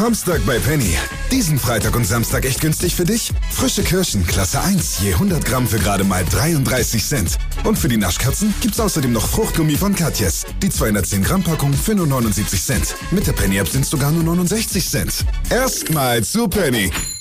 Samstag bei Penny. Diesen Freitag und Samstag echt günstig für dich? Frische Kirschen, Klasse 1, je 100 Gramm für gerade mal 33 Cent. Und für die Naschkatzen gibt's außerdem noch Fruchtgummi von Katjes. Die 210 Gramm Packung für nur 79 Cent. Mit der Penny-App sind's sogar nur 69 Cent. Erstmal zu Penny.